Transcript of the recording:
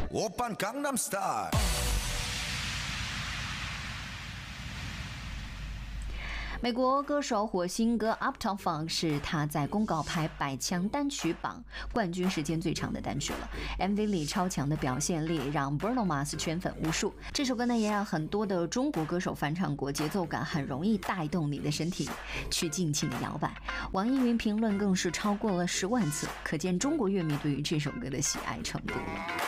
오빤 강남스타일 美国歌手火星哥 Uptown Funk 是他在公告牌100强单曲榜冠军时间最长的单曲了。MV 里超强的表现力让 Bruno Mars 圈粉无数。这首歌呢也让很多的中国歌手翻唱过，节奏感很容易带动你的身体去尽情的摇摆。网易云评论更是超过了10万次，可见中国乐迷对于这首歌的喜爱程度了。